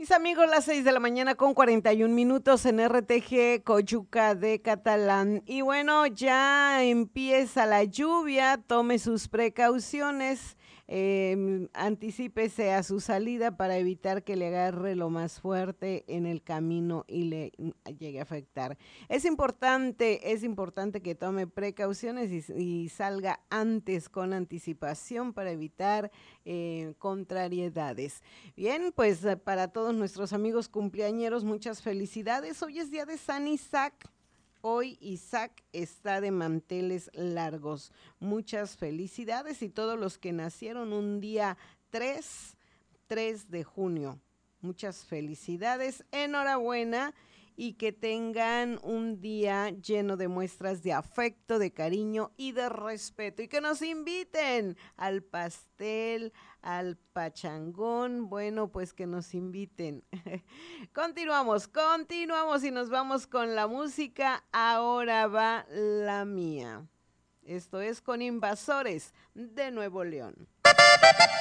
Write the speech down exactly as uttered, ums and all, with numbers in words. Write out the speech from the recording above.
Mis amigos, las seis de la mañana con cuarenta y un minutos en R T G Coyuca de Catalán. Y bueno, ya empieza la lluvia, tome sus precauciones, eh, anticípese a su salida para evitar que le agarre lo más fuerte en el camino y le llegue a afectar. Es importante, es importante que tome precauciones y, y salga antes con anticipación para evitar eh, contrariedades. Bien, pues para todos nuestros amigos cumpleañeros, muchas felicidades. Hoy es día de San Isaac. Hoy Isaac está de manteles largos. Muchas felicidades y todos los que nacieron un día tres, tres de junio. Muchas felicidades, enhorabuena y que tengan un día lleno de muestras de afecto, de cariño y de respeto. Y que nos inviten al pastel, al pachangón, bueno, pues que nos inviten. Continuamos, continuamos y nos vamos con la música. Ahora va la mía. Esto es con Invasores de Nuevo León.